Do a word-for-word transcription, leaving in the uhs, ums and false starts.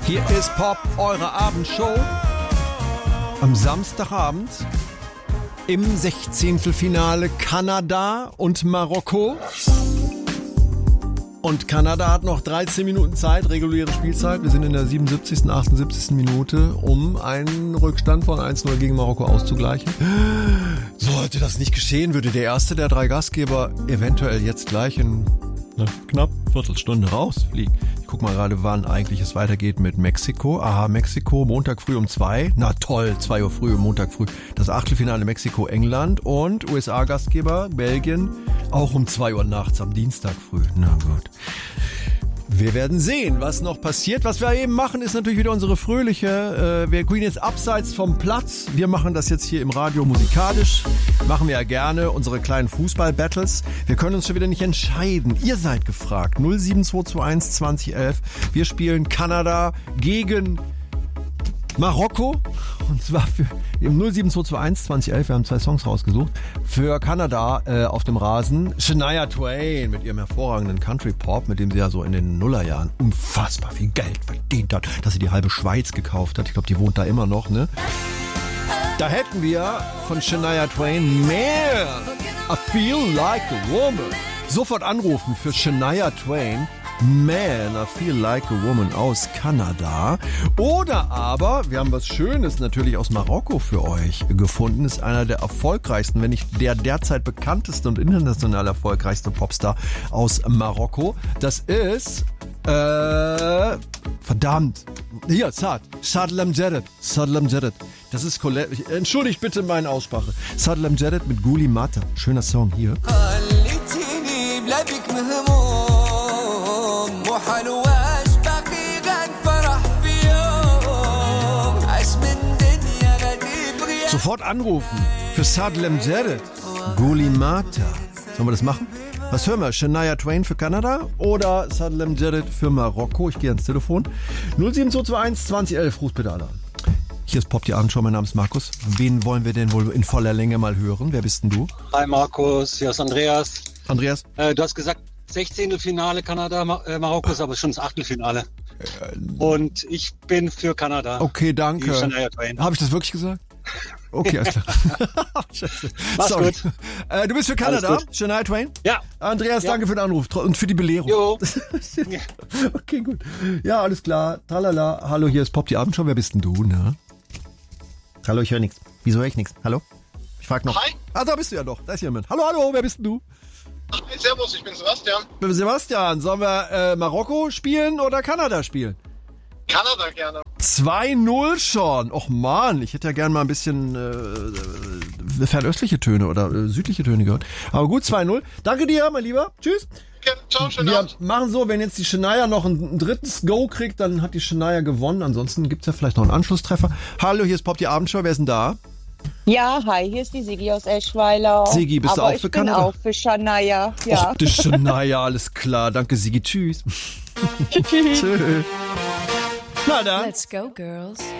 Hier ist Pop, eure Abendshow. Am Samstagabend im Sechzehntelfinale Kanada und Marokko. Und Kanada hat noch dreizehn Minuten Zeit, reguläre Spielzeit. Wir sind in der siebenundsiebzigsten, achtundsiebzigsten Minute, um einen Rückstand von eins null gegen Marokko auszugleichen. Sollte das nicht geschehen, würde der erste der drei Gastgeber eventuell jetzt gleich in einer knapp Viertelstunde rausfliegen. Ich guck mal gerade, wann eigentlich es weitergeht mit Mexiko. Aha, Mexiko, Montag früh um zwei. Na toll, zwei Uhr früh, Montag früh. Das Achtelfinale Mexiko, England und U S A-Gastgeber Belgien auch um zwei Uhr nachts am Dienstag früh. Na gut. Wir werden sehen, was noch passiert. Was wir eben machen, ist natürlich wieder unsere fröhliche, äh, wir gehen jetzt abseits vom Platz. Wir machen das jetzt hier im Radio musikalisch. Machen wir ja gerne, unsere kleinen Fußball-Battles. Wir können uns schon wieder nicht entscheiden. Ihr seid gefragt. null sieben zwei zwei eins zwanzig elf. Wir spielen Kanada gegen Marokko. Und zwar für im null sieben zwei zwei eins zwanzig elf. Wir haben zwei Songs rausgesucht. Für Kanada äh, auf dem Rasen Shania Twain mit ihrem hervorragenden Country-Pop, mit dem sie ja so in den Nullerjahren unfassbar viel Geld verdient hat, dass sie die halbe Schweiz gekauft hat. Ich glaube, die wohnt da immer noch, ne? Da hätten wir von Shania Twain mehr. I feel like a woman. Sofort anrufen für Shania Twain. Man, I feel like a woman aus Kanada. Oder aber, wir haben was Schönes natürlich aus Marokko für euch gefunden. Ist einer der erfolgreichsten, wenn nicht der derzeit bekannteste und international erfolgreichste Popstar aus Marokko. Das ist, äh, verdammt. Hier, Saad. Saad Lamjad. Saad Lamjad. Das ist, entschuldigt bitte meine Aussprache. Saad Lamjad mit Guli Mata. Schöner Song hier. Sofort anrufen für Saad Lamjad, Guli Mata. Sollen wir das machen? Was hören wir? Shania Twain für Kanada oder Saad Lamjad für Marokko? Ich gehe ans Telefon. null sieben zwei zwei eins zwanzig elf, ruft bitte alle an. Hier ist Pop die Abendshow, mein Name ist Markus. Wen wollen wir denn wohl in voller Länge mal hören? Wer bist denn du? Hi Markus, hier ist Andreas. Andreas? Äh, du hast gesagt Sechzehntelfinale Kanada, Mar- äh, Marokko ist aber schon das Achtelfinale. Äh, Und ich bin für Kanada. Okay, danke. Habe ich das wirklich gesagt? Okay, alles klar. Mach's Sorry. gut. Äh, du bist für Kanada, Shania Twain? Ja. Andreas, ja. danke für den Anruf und für die Belehrung. Jo. Okay, gut. Ja, alles klar. Tralala. Hallo, hier ist Pop die Abendshow. Wer bist denn du, ne? Hallo, ich höre nichts. Wieso höre ich nichts? Hallo? Ich frag noch. Hi. Ah, da bist du ja doch. Da ist jemand. Hallo, hallo, wer bist denn du? Hi, servus, ich bin Sebastian. Sebastian, sollen wir äh, Marokko spielen oder Kanada spielen? Kanada gerne. zwei null schon. Och man, ich hätte ja gern mal ein bisschen äh, fernöstliche Töne oder äh, südliche Töne gehört. Aber gut, zwei null. Danke dir, mein Lieber. Tschüss. Okay, ciao, schönen Wir Abend. machen so, wenn jetzt die Shania noch ein, ein drittes Go kriegt, dann hat die Shania gewonnen. Ansonsten gibt's ja vielleicht noch einen Anschlusstreffer. Hallo, hier ist Pop die Abendshow. Wer ist denn da? Ja, hi, hier ist die Sigi aus Eschweiler. Sigi, bist Aber du auch für ich Kanada? bin auch für Shania, ja. Och, die Shania, alles klar. Danke, Sigi. Tschüss. Tschüss. Tschüss. Na dann. Let's go, girls.